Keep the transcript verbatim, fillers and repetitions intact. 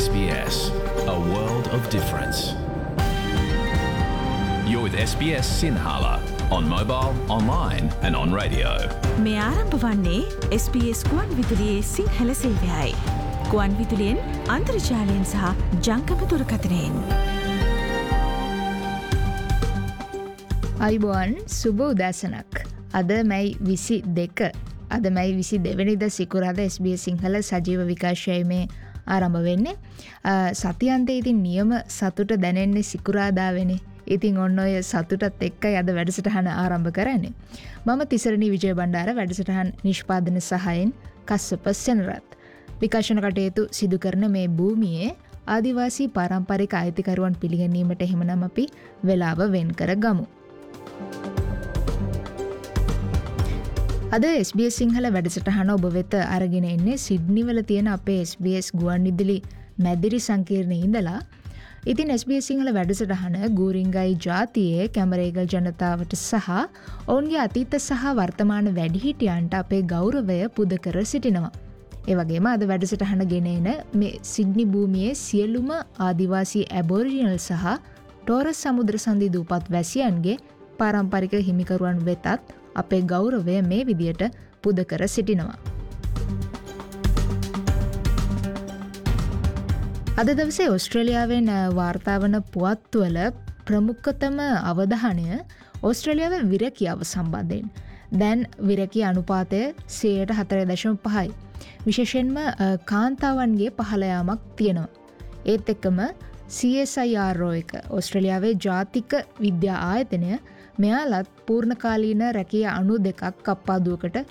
S B S, a world of difference. You're with S B S Sinhala on mobile, online and on radio. මේ ආරම්භ වන්නේ S B S ගුවන් විදුලියේ සිංහල සේවයයි. ගුවන් විදුලියෙන් අන්තර්ජාලයෙන් සහ ජංගම දුරකථනයෙන්. අයිබෝන් සුබ උදෑසනක්. අද මැයි විසි දෙක. අද මැයි විසි දෙවැනිද සිකුරාදා S B S සිංහල සජීව විකාශයයි මේ ආරම්භ වෙන්නේ. සතියන්තයේ ඉතින් නියම සතුට දැනෙන්නේ සිකුරාදාවෙනේ. ඉතින් ඔන්න ඔය සතුටත් එක්කයි අද වැඩසටහන ආරම්භ කරන්නේ. මම තිසරණී විජය බණ්ඩාර වැඩසටහන් නිෂ්පාදන සහයෙන් කස්සප සෙනරත්. විකාශන කටයුතු සිදු කරන මේ භූමියේ ආදිවාසී පාරම්පරික අයිතිකරුවන් පිළිගැනීමට එහෙමනම් අපි වෙලාව වෙන් කර ගමු. අද S B S සිංහල වැඩසටහන ඔබ වෙත අරගෙන එන්නේ සිඩ්නි වල තියෙන අපේ S B S ගුවන්විදුලි මැදිරි සංකීර්ණයේ ඉඳලා. ඉතින් S B S සිංහල වැඩසටහන ගූරින්ගයි ජාතියේ කැමරේගල් ජනතාවට සහ ඔවුන්ගේ අතීත සහ වර්තමාන වැඩිහිටියන්ට අපේ ගෞරවය පුද කර සිටිනවා. ඒ වගේම අද වැඩසටහන ගෙන එන මේ සිඩ්නි භූමියේ සියලුම ආදිවාසී ඇබෝරිජිනල් සහ ටෝරස් සමුද්‍ර සන්ධි දූපත් වැසියන්ගේ පාරම්පරික හිමිකරුවන් වෙතත් අපේ ගෞරවය මේ විදියට පුද කර සිටිනවා. අද දවසේ ඕස්ට්‍රේලියාවෙන් වාර්තා වන පුවත්වල ප්‍රමුඛතම අවධානය ඕස්ට්‍රේලියාවේ විරකියාව සම්බන්ධයෙන්. දැන් විරකිය අනුපාතය සියයට හතර දශම පහයි. විශේෂයෙන්ම කාන්තාවන්ගේ පහළ යාමක් තියෙනවා. ඒත් එක්කම C S I R O එක ඕස්ට්‍රේලියාවේ ජාතික විද්‍යා ආයතනය මෙයාලත් පූර්ණකාලීන රැකියා අනු දෙකක් කප්පාදුවකට